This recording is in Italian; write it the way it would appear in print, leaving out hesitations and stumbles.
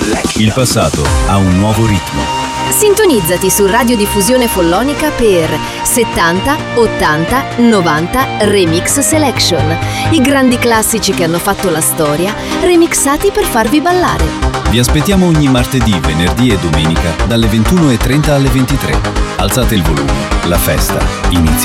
Il passato ha un nuovo ritmo. Sintonizzati su Radiodiffusione Follonica per 70, 80, 90 Remix Selection. I grandi classici che hanno fatto la storia, remixati per farvi ballare. Vi aspettiamo ogni martedì, venerdì e domenica dalle 21:30 alle 23. Alzate il volume, la festa inizia.